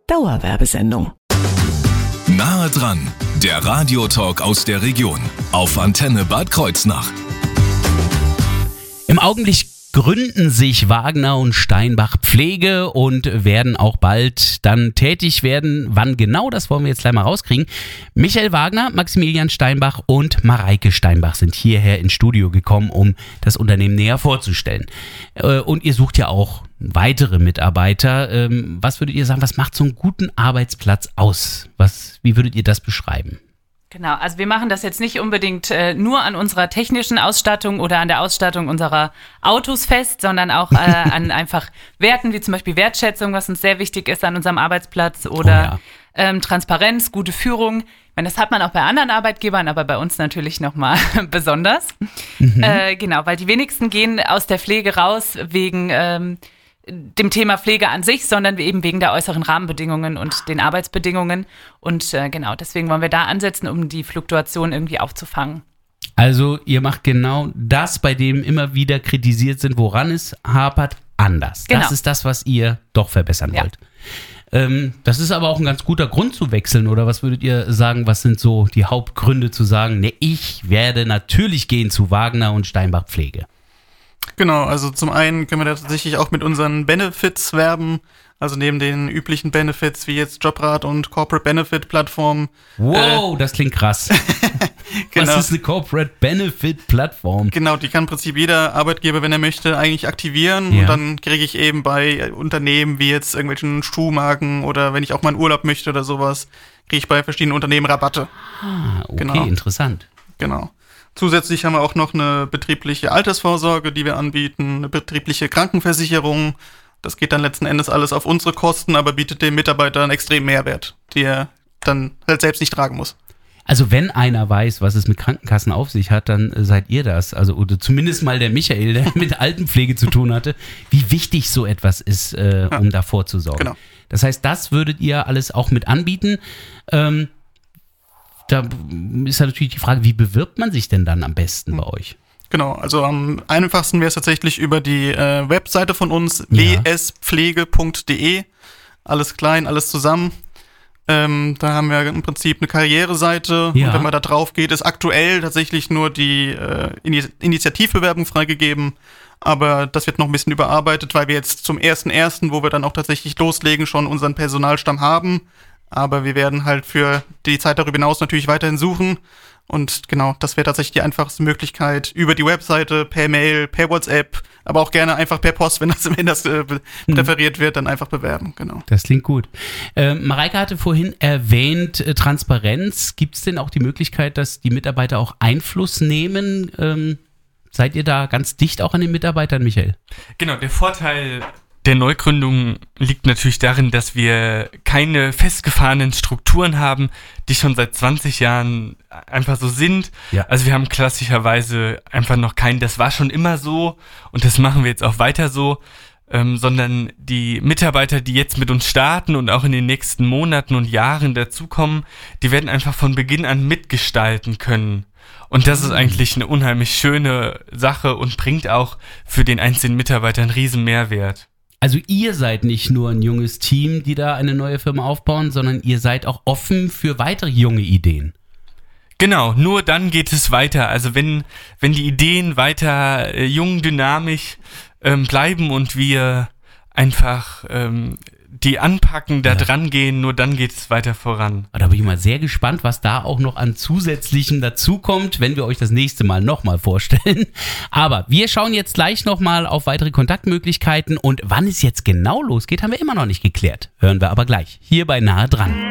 Dauerwerbesendung. Nahe dran, der Radiotalk aus der Region auf Antenne Bad Kreuznach. Im Augenblick gründen sich Wagner und Steinbach Pflege und werden auch bald dann tätig werden. Wann genau, das wollen wir jetzt gleich mal rauskriegen. Michael Wagner, Maximilian Steinbach und Mareike Steinbach sind hierher ins Studio gekommen, um das Unternehmen näher vorzustellen. Und ihr sucht ja auch weitere Mitarbeiter. Was würdet ihr sagen, was macht so einen guten Arbeitsplatz aus? Wie würdet ihr das beschreiben? Genau, also wir machen das jetzt nicht unbedingt nur an unserer technischen Ausstattung oder an der Ausstattung unserer Autos fest, sondern auch an einfach Werten wie zum Beispiel Wertschätzung, was uns sehr wichtig ist an unserem Arbeitsplatz, oder Transparenz, gute Führung. Ich meine, das hat man auch bei anderen Arbeitgebern, aber bei uns natürlich nochmal besonders. Genau, weil die wenigsten gehen aus der Pflege raus wegen dem Thema Pflege an sich, sondern eben wegen der äußeren Rahmenbedingungen und den Arbeitsbedingungen. Und genau, deswegen wollen wir da ansetzen, um die Fluktuation irgendwie aufzufangen. Also ihr macht genau das, bei dem immer wieder kritisiert sind, woran es hapert, anders. Genau. Das ist das, was ihr doch verbessern wollt. Das ist aber auch ein ganz guter Grund zu wechseln, oder was würdet ihr sagen, was sind so die Hauptgründe zu sagen, ne, ich werde natürlich gehen zu Wagner und Steinbach Pflege? Genau, also zum einen können wir da tatsächlich auch mit unseren Benefits werben, also neben den üblichen Benefits wie jetzt Jobrat und Corporate Benefit Plattform. Wow, das klingt krass. Genau. Was ist eine Corporate Benefit Plattform? Genau, die kann im Prinzip jeder Arbeitgeber, wenn er möchte, eigentlich aktivieren. Ja. Und dann kriege ich eben bei Unternehmen wie jetzt irgendwelchen Schuhmarken oder wenn ich auch mal in Urlaub möchte oder sowas, kriege ich bei verschiedenen Unternehmen Rabatte. Okay, genau. Interessant. Genau. Zusätzlich haben wir auch noch eine betriebliche Altersvorsorge, die wir anbieten, eine betriebliche Krankenversicherung. Das geht dann letzten Endes alles auf unsere Kosten, aber bietet dem Mitarbeiter einen extremen Mehrwert, die er dann halt selbst nicht tragen muss. Also wenn einer weiß, was es mit Krankenkassen auf sich hat, dann seid ihr das. Also oder zumindest mal der Michael, der mit Altenpflege zu tun hatte, wie wichtig so etwas ist, um da vorzusorgen. Genau. Das heißt, das würdet ihr alles auch mit anbieten. Da ist ja natürlich die Frage, wie bewirbt man sich denn dann am besten bei euch? Genau, also am einfachsten wäre es tatsächlich über die Webseite von uns, wspflege.de. Alles klein, alles zusammen. Da haben wir im Prinzip eine Karriereseite. Ja. Und wenn man da drauf geht, ist aktuell tatsächlich nur die Initiativbewerbung freigegeben. Aber das wird noch ein bisschen überarbeitet, weil wir jetzt zum 1.1., wo wir dann auch tatsächlich loslegen, schon unseren Personalstamm haben. Aber wir werden halt für die Zeit darüber hinaus natürlich weiterhin suchen. Und genau, das wäre tatsächlich die einfachste Möglichkeit, über die Webseite, per Mail, per WhatsApp, aber auch gerne einfach per Post, wenn das präferiert wird, dann einfach bewerben. Genau. Das klingt gut. Mareike hatte vorhin erwähnt, Transparenz. Gibt es denn auch die Möglichkeit, dass die Mitarbeiter auch Einfluss nehmen? Seid ihr da ganz dicht auch an den Mitarbeitern, Michael? Genau, der Vorteil der Neugründung liegt natürlich darin, dass wir keine festgefahrenen Strukturen haben, die schon seit 20 Jahren einfach so sind. Ja. Also wir haben klassischerweise einfach noch keinen, das war schon immer so und das machen wir jetzt auch weiter so, sondern die Mitarbeiter, die jetzt mit uns starten und auch in den nächsten Monaten und Jahren dazukommen, die werden einfach von Beginn an mitgestalten können. Und das ist eigentlich eine unheimlich schöne Sache und bringt auch für den einzelnen Mitarbeiter einen riesen Mehrwert. Also ihr seid nicht nur ein junges Team, die da eine neue Firma aufbauen, sondern ihr seid auch offen für weitere junge Ideen. Genau, nur dann geht es weiter. Also wenn die Ideen weiter jung, dynamisch bleiben und wir einfach die anpacken, da dran gehen, nur dann geht es weiter voran. Da bin ich mal sehr gespannt, was da auch noch an Zusätzlichem dazukommt, wenn wir euch das nächste Mal nochmal vorstellen. Aber wir schauen jetzt gleich nochmal auf weitere Kontaktmöglichkeiten und wann es jetzt genau losgeht, haben wir immer noch nicht geklärt. Hören wir aber gleich, hier bei Nahe dran.